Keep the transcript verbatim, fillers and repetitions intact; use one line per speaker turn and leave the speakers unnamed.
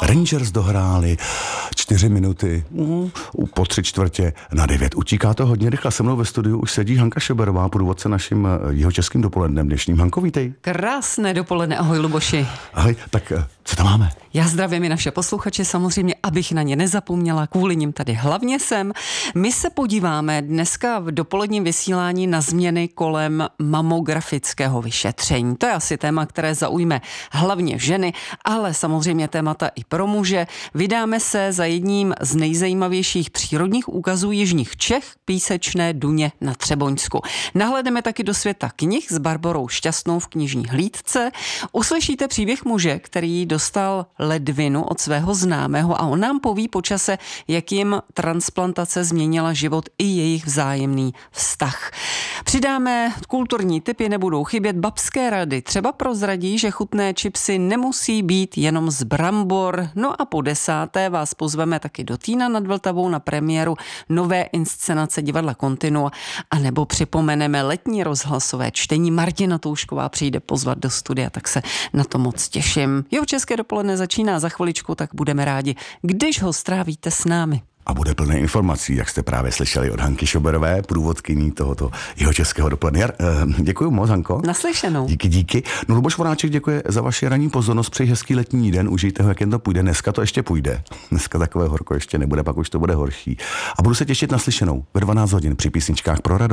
Rangers dohráli čtyři minuty uh, po tři čtvrtě na devět. Utíká to hodně rychle. Se mnou ve studiu už sedí Hanka Šoberová, průvodce naším jihočeským dopolednem dnešním. Hanko, vítej.
Krásné dopoledne, ahoj Luboši.
Ahoj, tak co tam máme?
Já zdravím i naše posluchače, samozřejmě, abych na ně nezapomněla, kvůli nim tady hlavně jsem. My se podíváme dneska v dopoledním vysílání na změny kolem mamografického vyšetření. To je asi téma, které zaujme hlavně ženy, ale samozřejmě témata i pro muže. Vydáme se za jedním z nejzajímavějších přírodních úkazů jižních Čech, Písečné Duně na Třeboňsku. Nahlédneme taky do světa knih s Barborou Šťastnou v knižní hlídce. Uslyšíte příběh muže, který dostal ledvinu od svého známého a on nám poví po čase, jak jim transplantace změnila život i jejich vzájemný vztah. Přidáme kulturní tipy, nebudou chybět babské rady. Třeba prozradí, že chutné čipsy nemusí být jenom z brambor. No a po desáté vás pozveme taky do Týna nad Vltavou na premiéru nové inscenace divadla Kontinua a nebo připomeneme letní rozhlasové čtení. Martina Toušková přijde pozvat do studia, tak se na to moc těším. Jo, české dopoledne začíná za chviličku, tak budeme rádi, když ho strávíte s námi.
A bude plné informací, jak jste právě slyšeli od Hanky Šoberové, průvodkyní tohoto jihočeského dopoledne. Děkuji moc, Hanko.
Naslyšenou.
Díky, díky. No Luboš Vonáček děkuje za vaši ranní pozornost, přeji hezký letní den, užijte ho, jak jen to půjde. Dneska to ještě půjde. Dneska takové horko ještě nebude, pak už to bude horší. A budu se těšit na slyšenou ve dvanáct hodin při písničkách pro radost.